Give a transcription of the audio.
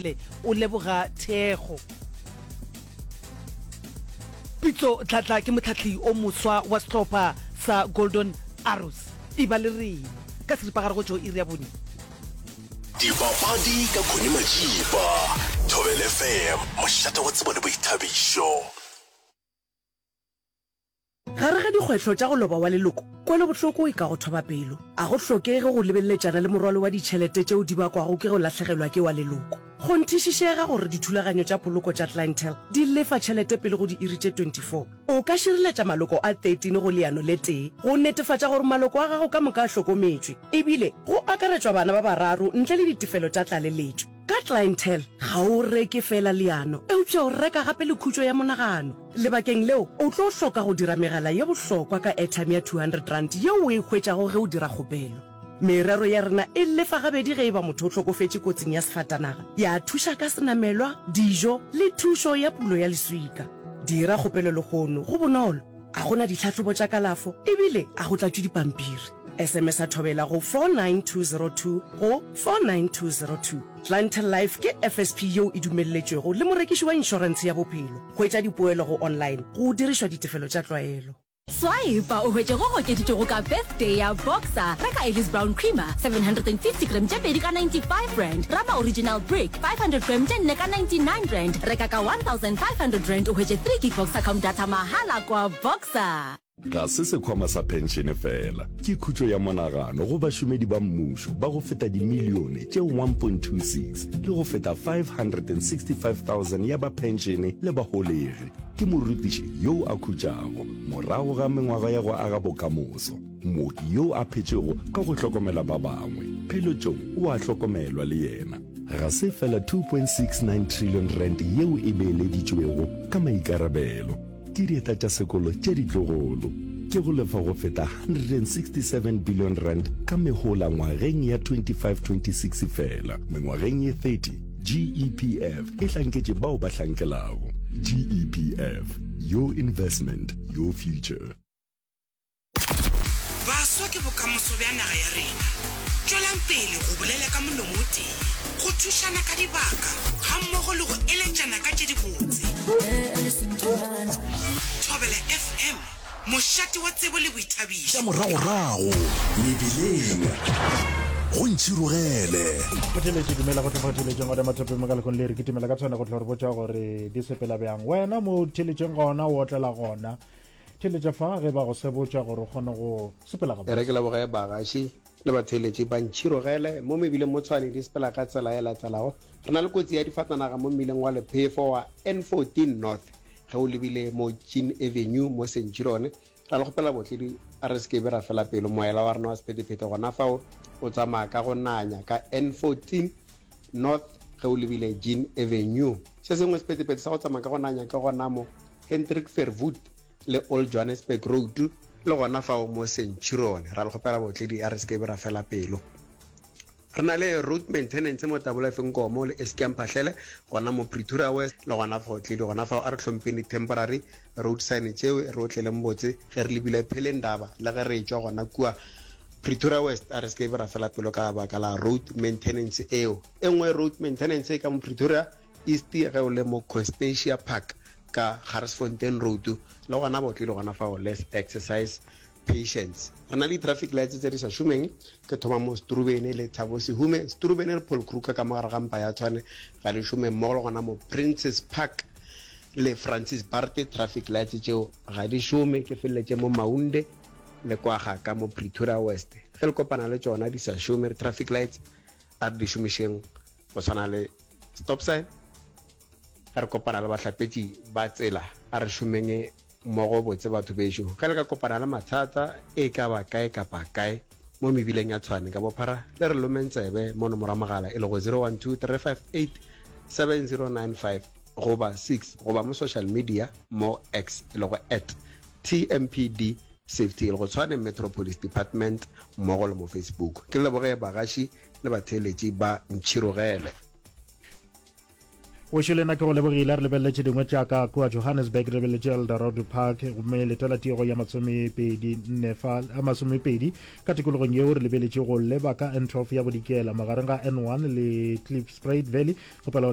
Mokele o leboga thego. Pitso tlatla ke motlhatli o moswa wa setlhopha sa Golden Arrows. E ba le rena ka seripagare go jo iri ya bone. Dipapadi ka Khune Majiba, Thobel FM, mošate wa tsebo le boithabišo. Gare ga dikgwetlho tša go loba wa leloko, kwele bohloko e ka go thoba pelo. A go hlokege go lebelletšana le morwalo wa ditšhelete tšeo di bakwago ke go lahlegelwa ke wa leloko. Go nthišišega gore dithulaganyo tša poloko tša Clientele di lefa tšhelete pele go di iri tše 24. O ka šireletša maloko a 13 go leano le tee go netefatša gore maloko a gago ka moka a hlokometšwe ebile go akaretšwa bana ba bararo ntle le ditefelo tša tlaleletšo. Ka Clientele ga o reke fela leano eupša o reka gape le khutšo ya monagano. Lebakeng leo o tlo hloka go dira megala ye bohlokwa ka airtime ya 200 rand yeo o e hwetšago ge o dira kgopelo. Merero ya rena e lefa gabedi ge e ba motho o hlokofetše kotsing ya sefatanaga ya thuša ka senamelwa, dijo le thušo ya pulo ya leswika. Dira kgopelo le kgono go bonolo, a gona ditlhatlhobo tša kalafo ebile a go tlatšwe dipampiri. SMS a thobela go 49202 go 49202. Clientele Life ke FSP yeo e dumelletšwego le morekiši wa inšorense ya bophelo. Hwetša dipoelo go online go dirišwa ditefelo tša tlwaelo. Swipe o hwetše go gokeditšego ka birthday ya Boxer. Reka Ellis Brown Creamer 750 gram tše pedi ka 95 rand. Raba Original Brick 500 gram tše nne ka 99 rand. Reka ka 1500 rand o hwetše 3 gig box account data mahala kwa Boxer. Ga se sekhwama sa penšene fela, ke khutšo ya monagano go bašomedi ba mmušo ba go feta dimilione tše 1.26 le go feta 565,000 ya ba penšene le baholegi. Ke morutiši yo a khutšago morago ga mengwaga ya go aga bokamoso, mooki yo a phetšego ka go hlokomela ba bangwe, phelotšong o a hlokomelwa le yena. Ga se fela 2.69 trillion rand yeo e beeleditšwego ka maikarabelo ke dieta tša sekolo tše ditlogolo, ke go lefa go feta 167 billion rand ka mehola ngwageng ya 25-26 fela. Mengwageng ye 30 GEPF e hlanketše bao ba hlankelago. GEPF, your investment, your future. Baswa ke bokamoso bja naga ya rena. Tšwelang pele go bolela ka molomo o tee, go thušana ka dibaka ga mmogo le go eletšana ka tše dibotse. Thobela FM, mošate wa tsebo le boithabišo. Ka moragorago mebileng go ntšhirogele pateletse dumela go tlhofatšeletšeng ga mathape makalekong le re ke timela ka tshwana go tlhore botša gore di sepela bjang wena mo theletšeng gona o otlela gona theletša fa ge ba go sebotša gore o kgone go sepela ga re ke leboge bagaši le batheletši ba ntšhirogele mo mebileng mo tshwane di sepela ka tsela e latelago. Re na le kotsi ya difatanaga mo mmeleng wa lephefo wa N14 North ge o lebile mo Jean Avenue mo Centurion. Ra le gopela botledi a re seke be ra fela pelo moela wa rena wa sephethephethe gona fao o tsamaya ka go nanya ka N14 North ge o lebile Jean Avenue. Se sengwe sephethephethe sa go tsamaya ka go nanya ka gona mo Hendrik Verwoerd le Old Johannesburg Road le gona fao mo Centurion. Ra le gopela botledi a re seke be ra fela pelo. Re na le road maintenance mo Tabolafeng Nkomo le Eskom Phahlele gona mo Pretoria West le gona fao tledi gona fao a re tlhompeni temporary road sign tšeo re o tlele mbotse ge re lebile Phelendaba le ge re tšwa gona kua Pretoria West a re seke be ra fela pelo ka baka la road maintenance eo. E nngwe road maintenance ka mo Pretoria East ge o le mo Constantia Park ka Harrisfontein Road le gona botle le gona fao less exercise patience. Re na le traffic lights tse di sa šomeng ke thoma mo Strubene le Thabo Sehume. Strubene le Paul Kruger ka mogare ga mpa ya tshwane ga le šome mmogo le gona mo Princess Park le Francis Barte traffic lights tšeo ga di šome ke feleletse mo Maunde le kwaga ka mo Pretoria West ge le kopana le tšona di sa šome traffic lights a re di šomišeng go tshwana le stop sign ga re kopana le bahlapetši ba tsela a re šomeng mmogo botse batho bešo ge le ka kopana le mathata e ka ba kae kapa kae mo mebileng ya tshwane ka bophara le re lomentsebe mo nomoro ya mogala e le go 0123587095 goba 6 goba mo social media mo X e le go @TMPD Safety le go tshwane Metropolis Department mmogo le mo Facebook. Ke leboge bagaši le batheletši ba ntšhirogele. o šelena ke go lebogile re lebeletse dingwe tšaka kua Johannesburg re lebeletse Eldorado Park gomme letela tiego ya 20 ka tikologong yeo re lebeletse go leba ka N12 ya bodikela magareng ga N1 le Klipspruit Valley